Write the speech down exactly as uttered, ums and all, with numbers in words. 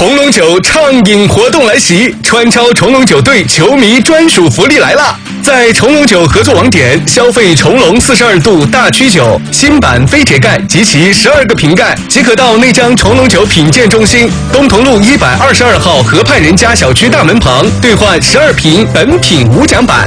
重龙酒畅饮活动来袭，川超重龙酒队球迷专属福利来啦！在重龙酒合作网点消费重龙四十二度大曲酒新版飞铁盖及其十二个瓶盖，即可到内江重龙酒品鉴中心东同路一百二十二号河畔人家小区大门旁兑换十二瓶本品无奖版。